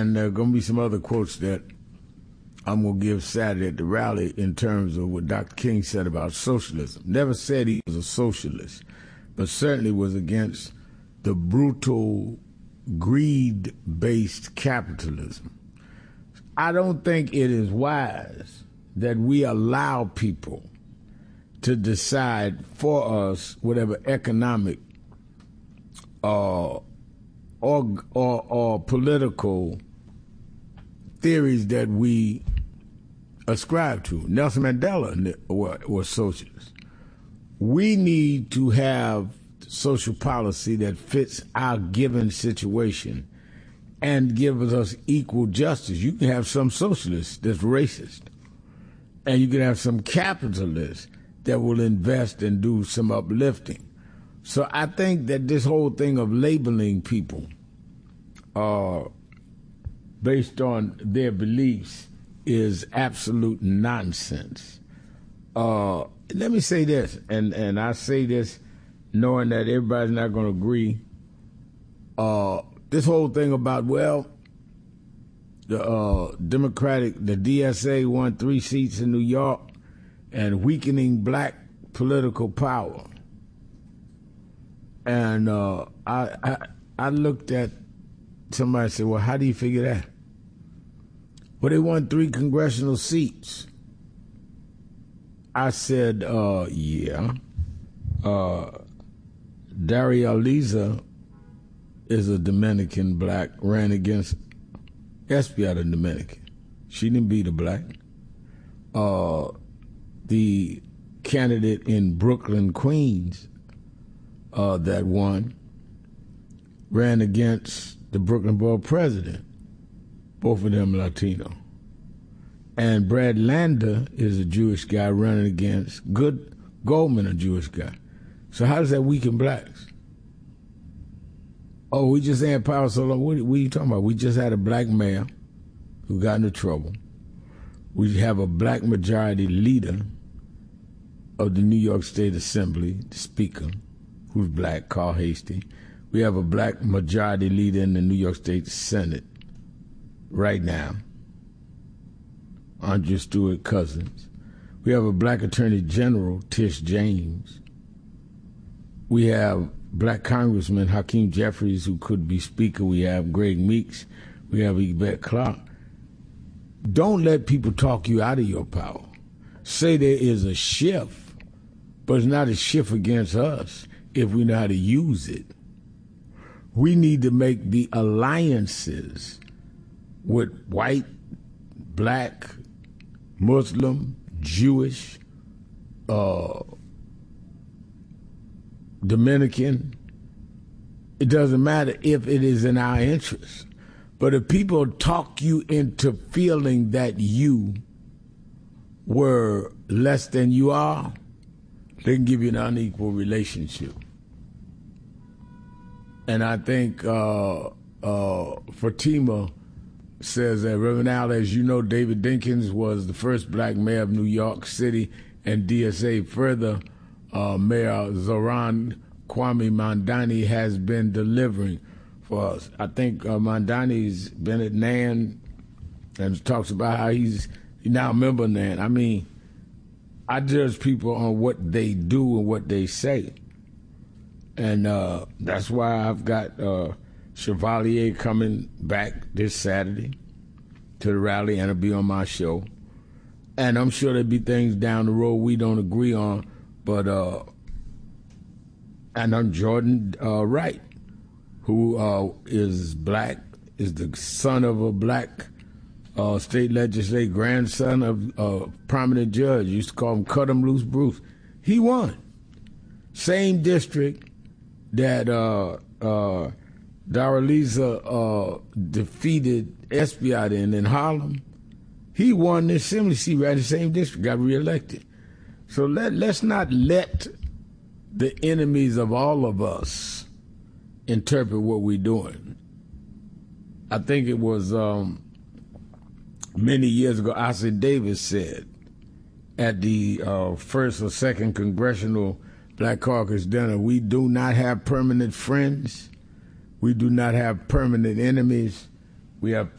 And there are going to be some other quotes that I'm going to give Saturday at the rally in terms of what Dr. King said about socialism. Never said he was a socialist, but certainly was against the brutal, greed-based capitalism. I don't think it is wise that we allow people to decide for us whatever economic or political theories that we ascribe to. Nelson Mandela was socialist. We need to have social policy that fits our given situation and gives us equal justice. You can have some socialists that's racist, and you can have some capitalists that will invest and do some uplifting. So I think that this whole thing of labeling people based on their beliefs is absolute nonsense. Let me say this, and I say this knowing that everybody's not going to agree. This whole thing about, well, the DSA won 3 seats in New York and weakening black political power. And I looked at somebody said, well, how do you figure that? Well, they won 3 congressional seats. I said, yeah. Daria Aliza is a Dominican black, ran against Espia, the Dominican. She didn't beat a black. The candidate in Brooklyn, Queens, that won, ran against the Brooklyn Borough president. Both of them Latino. And Brad Lander is a Jewish guy running against Goldman, a Jewish guy. So how does that weaken blacks? Oh, we just had power so long. What are you talking about? We just had a black mayor who got into trouble. We have a black majority leader of the New York State Assembly, the Speaker, who's black, Carl Hastie. We have a black majority leader in the New York State Senate right now, Andrew Stewart Cousins. We have a black Attorney General, Tish James. We have black Congressman Hakeem Jeffries, who could be Speaker. We have Greg Meeks. We have Yvette Clarke. Don't let people talk you out of your power. Say there is a shift, but it's not a shift against us if we know how to use it. We need to make the alliances with white, black, Muslim, Jewish, Dominican. It doesn't matter if it is in our interest. But if people talk you into feeling that you were less than you are, they can give you an unequal relationship. And I think Fatima says that, Reverend Al, as you know, David Dinkins was the first black mayor of New York City, and DSA further, Mayor Zoran Kwame Mandani has been delivering for us. I think Mandani's been at NAN and talks about how he's now a member of NAN. I mean, I judge people on what they do and what they say. And that's why I've got Chevalier coming back this Saturday to the rally, and it'll be on my show. And I'm sure there'll be things down the road we don't agree on, but and I'm Jordan Wright, who is black, is the son of a black state legislator, grandson of a prominent judge. Used to call him Cut 'em Loose Bruce. He won. Same district that Daraliza defeated Espiat in Harlem. He won the assembly seat right in the same district, got reelected. So let's not let the enemies of all of us interpret what we're doing. I think it was many years ago, Ossie Davis said at the first or second Congressional Black Caucus dinner, we do not have permanent friends. We do not have permanent enemies. We have